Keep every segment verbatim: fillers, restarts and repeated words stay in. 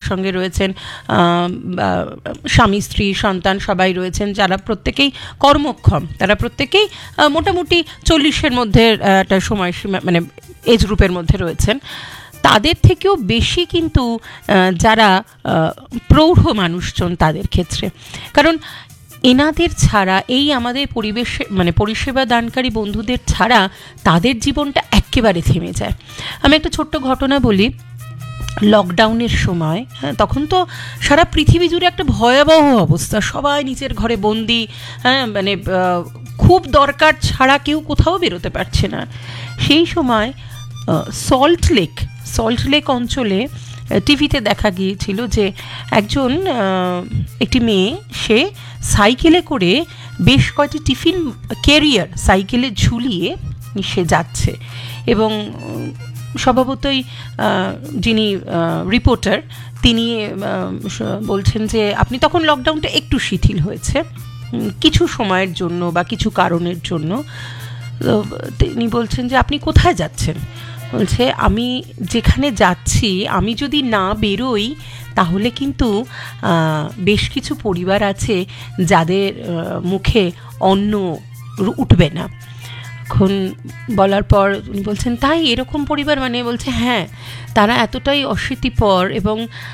সঙ্গে রয়েছেন স্বামী স্ত্রী সন্তান সবাই রয়েছেন, যারা প্রত্যেকেই কর্মক্ষম, তারা প্রত্যেকেই মোটামুটি চল্লিশের মধ্যে একটা সময়সীমা মানে এজ গ্রুপের মধ্যে রয়েছেন। তাদের থেকেও বেশি কিন্তু যারা প্রৌঢ় মানুষজন তাদের ক্ষেত্রে, কারণ এনাদের ছাড়া, এই আমাদের পরিবেশে মানে পরিষেবা দানকারী বন্ধুদের ছাড়া তাদের জীবনটা একেবারে থেমে যায়। আমি একটা ছোট্ট ঘটনা বলি। লকডাউনের সময়, হ্যাঁ, তখন তো সারা পৃথিবী জুড়ে একটা ভয়াবহ অবস্থা, সবাই নিজের ঘরে বন্দি, হ্যাঁ, মানে খুব দরকার ছাড়া কেউ কোথাও বেরোতে পারছে না। সেই সময় সল্ট লেক সল্ট লেক অঞ্চলে টিভিতে দেখা গিয়েছিল যে একজন একটি মেয়ে, সে সাইকেলে করে বেশ কয়েকটি টিফিন ক্যারিয়ার সাইকেলে ঝুলিয়ে সে যাচ্ছে, এবং স্বভাবতই যিনি রিপোর্টার তিনি বলছেন যে আপনি তখন লকডাউনটা একটু শিথিল হয়েছে কিছু সময়ের জন্য বা কিছু কারণের জন্য, তিনি বলছেন যে আপনি কোথায় যাচ্ছেন? বলছে আমি যেখানে যাচ্ছি, আমি যদি না বেরোই তাহলে কিন্তু বেশ কিছু পরিবার আছে যাদের মুখে অন্ন উঠবে না। এখন বলার পর উনি বলছেন তাই এরকম পরিবার, মানে বলছে হ্যাঁ, তারা এতটাই অশীতিপর এবং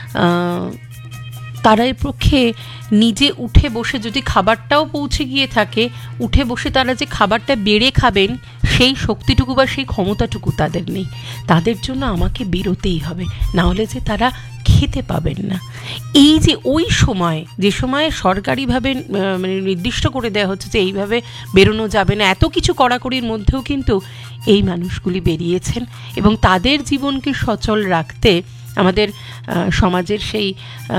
তারা এর পক্ষে নিজে উঠে বসে, যদি খাবারটাও পৌঁছে গিয়ে থাকে, উঠে বসে তারা যে খাবারটা বেড়ে খাবেন সেই শক্তিটুকু বা সেই ক্ষমতাটুকু তাদের নেই। তাদের জন্য আমাকে বেরোতেই হবে, না হলে যে তারা খেতে পাবেন না। এই যে ওই সময়, যে সময়ে সরকারিভাবে মানে নির্দিষ্ট করে দেওয়া হচ্ছে যে এইভাবে বেরোনো যাবে না, এত কিছু কড়াকড়ির মধ্যেও কিন্তু এই মানুষগুলি বেরিয়েছেন এবং তাদের জীবনকে সচল রাখতে, আমাদের সমাজের সেই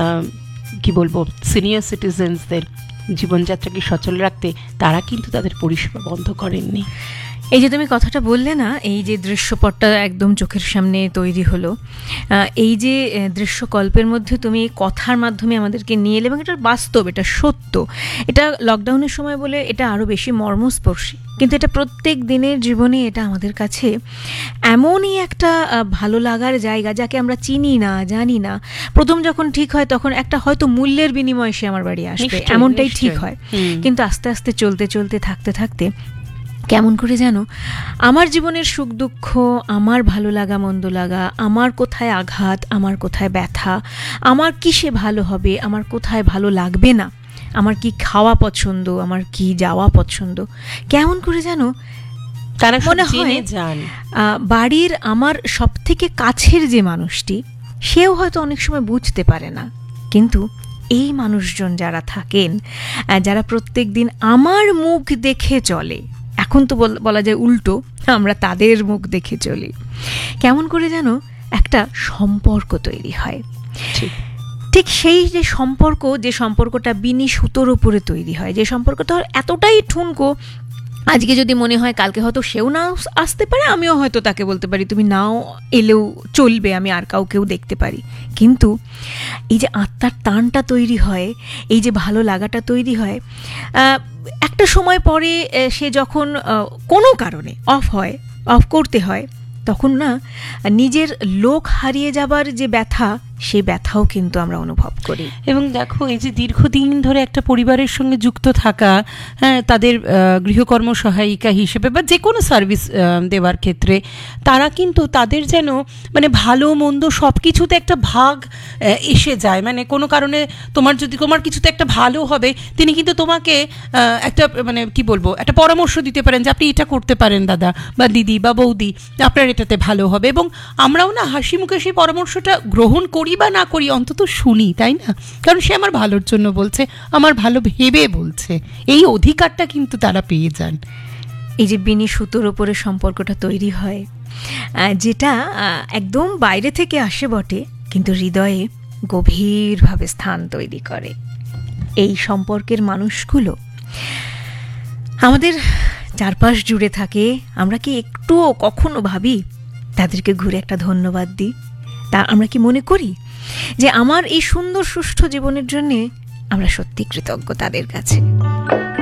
কি বলবো সিনিয়র সিটিজেন্সদের জীবনযাত্রাকে সচল রাখতে তারা কিন্তু তাদের পরিষেবা বন্ধ করেননি। এই যে তুমি কথাটা বললে না, এই যে দৃশ্যপটটা একদম চোখের সামনে তৈরি হলো, এই যে দৃশ্যকল্পের মধ্যে তুমি কথার মাধ্যমে আমাদেরকে নিয়ে এলে, এবং এটা বাস্তব, এটা সত্য, এটা লকডাউনের সময় বলে এটা আরও বেশি মর্মস্পর্শী, কিন্তু এটা প্রত্যেক দিনের জীবনে এটা আমাদের কাছে এমনই একটা ভালো লাগার জায়গা যাকে আমরা চিনি না, জানি না। প্রথম যখন ঠিক হয় তখন একটা হয়তো মূল্যের বিনিময়ে সে আমার বাড়ি আসবে, এমনটাই ঠিক হয়, কিন্তু আস্তে আস্তে চলতে চলতে থাকতে থাকতে কেমন করে যেন আমার জীবনের সুখ দুঃখ, আমার ভালো লাগা মন্দ লাগা, আমার কোথায় আঘাত, আমার কোথায় ব্যথা, আমার কিসে ভালো হবে, আমার কোথায় ভালো লাগবে না, আমার কি খাওয়া পছন্দ, আমার কি যাওয়া পছন্দ, কেমন করে যেন তারা মনে হয় বাড়ির আমার সব থেকে কাছের যে মানুষটি, সেও হয়তো অনেক সময় বুঝতে পারে না, কিন্তু এই মানুষজন যারা থাকেন, যারা প্রত্যেক দিন আমার মুখ দেখে চলে, এখন তো বলা যায় উল্টো, আমরা তাদের মুখ দেখে চলি, কেমন করে যেন একটা সম্পর্ক তৈরি হয়। ঠিক সেই যে সম্পর্ক, যে সম্পর্কটা বিনি সুতোর উপরে তৈরি হয়, যে সম্পর্কটা এতটাই ঠুনকো, আজকে যদি মনে হয় কালকে হয়তো সেও না আসতে পারে, আমিও হয়তো তাকে বলতে পারি তুমি নাও এলেও চলবে, আমি আর কাউকেও দেখতে পারি, কিন্তু এই যে আত্মার টানটা তৈরি হয়, এই যে ভালো লাগাটা তৈরি হয়, একটা সময় পরে সে যখন কোনো কারণে অফ হয়, অফ করতে হয়, তখন না নিজের লোক হারিয়ে যাবার যে ব্যথা, সেই ব্যথাও কিন্তু আমরা অনুভব করি। এবং দেখো, এই যে দীর্ঘদিন ধরে একটা পরিবারের সঙ্গে যুক্ত থাকা, হ্যাঁ, তাদের গৃহকর্ম সহায়িকা হিসেবে বা যে কোনো সার্ভিস দেওয়ার ক্ষেত্রে তারা কিন্তু তাদের যেন মানে ভালো মন্দ সব কিছুতে একটা ভাগ এসে যায়। মানে কোনো কারণে তোমার যদি তোমার কিছুতে একটা ভালো হবে, তিনি কিন্তু তোমাকে একটা মানে কি বলবো একটা পরামর্শ দিতে পারেন যে আপনি এটা করতে পারেন দাদা বা দিদি বা বৌদি, আপনার এটাতে ভালো হবে। এবং আমরাও না হাসি মুখে সেই পরামর্শটা গ্রহণ করি বা না করি, অন্তত শুনি, তাই না? কারণ সে আমার ভালোর জন্য বলছে, আমার ভালো ভেবে বলছে, এই অধিকারটা কিন্তু তারা পেয়ে যান। এই যে বিনি সুতোর উপরে সম্পর্কটা তৈরি হয়, যেটা একদম বাইরে থেকে আসে বটে, কিন্তু হৃদয়ে গভীরভাবে স্থান তৈরি করে। এই সম্পর্কের মানুষগুলো আমাদের চারপাশ জুড়ে থাকে, আমরা কি একটুও কখনো ভাবি তাদেরকে ঘুরে একটা ধন্যবাদ দিই? তা আমরা কি মনে করি যে আমার এই সুন্দর সুষ্ঠু জীবনের জন্যে আমরা সত্যি কৃতজ্ঞ তাদের কাছে?